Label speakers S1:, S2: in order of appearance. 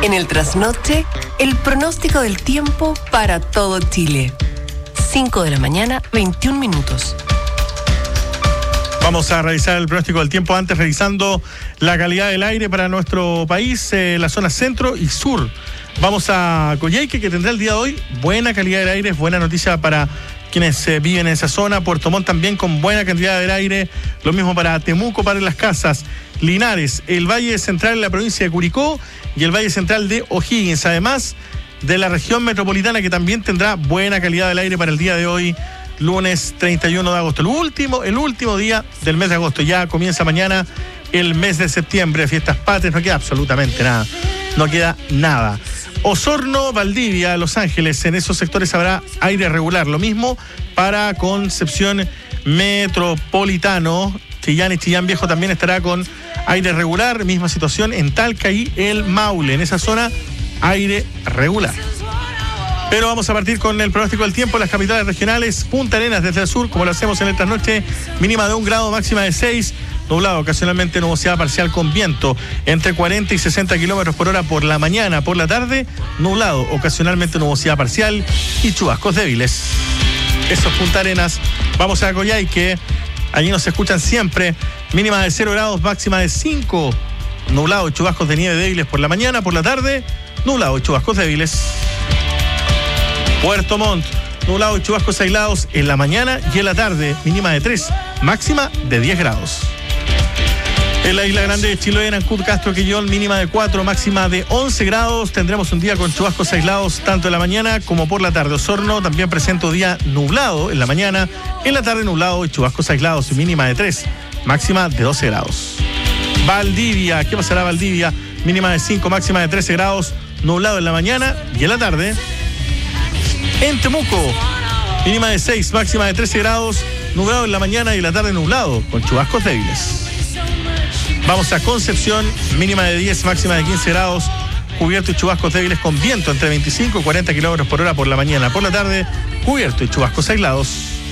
S1: En el trasnoche, el pronóstico del tiempo para todo Chile. 5 de la mañana, 21 minutos.
S2: Vamos a revisar el pronóstico del tiempo antes, revisando la calidad del aire para nuestro país, la zona centro y sur. Vamos a Coyhaique, que tendrá el día de hoy buena calidad del aire, es buena noticia para quienes viven en esa zona. Puerto Montt también con buena cantidad del aire, lo mismo para Temuco, para Las Casas, Linares, el Valle Central en la provincia de Curicó y el Valle Central de O'Higgins, además de la región metropolitana, que también tendrá buena calidad del aire para el día de hoy, lunes 31 de agosto, el último día del mes de agosto. Ya comienza mañana el mes de septiembre, fiestas patrias, no queda absolutamente nada, no queda nada. Osorno, Valdivia, Los Ángeles, en esos sectores habrá aire regular, lo mismo para Concepción Metropolitano, Chillán y Chillán Viejo también estará con aire regular, misma situación en Talca y el Maule, en esa zona aire regular. Pero vamos a partir con el pronóstico del tiempo. Las capitales regionales: Punta Arenas desde el sur, como lo hacemos en esta noche, mínima de 1 grado, máxima de 6, nublado, ocasionalmente nubosidad parcial con viento entre 40 y 60 kilómetros por hora por la mañana. Por la tarde, nublado, ocasionalmente nubosidad parcial y chubascos débiles. Eso es Punta Arenas. Vamos a Coyhaique, allí nos escuchan siempre, mínima de 0 grados, máxima de 5, nublado y chubascos de nieve débiles por la mañana. Por la tarde, nublado y chubascos débiles. Puerto Montt, nublado y chubascos aislados en la mañana y en la tarde, mínima de 3, máxima de 10 grados. En la Isla Grande de Chiloé, en Ancud, Castro, Quillón, mínima de 4, máxima de 11 grados. Tendremos un día con chubascos aislados tanto en la mañana como por la tarde. Osorno también presenta un día nublado en la mañana, en la tarde nublado y chubascos aislados y mínima de 3, máxima de 12 grados. Valdivia, ¿qué pasará Valdivia? Mínima de 5, máxima de 13 grados, nublado en la mañana y en la tarde. En Temuco, mínima de 6, máxima de 13 grados, nublado en la mañana y en la tarde nublado, con chubascos débiles. Vamos a Concepción, mínima de 10, máxima de 15 grados, cubierto y chubascos débiles con viento entre 25 y 40 kilómetros por hora por la mañana. Por la tarde, cubierto y chubascos aislados.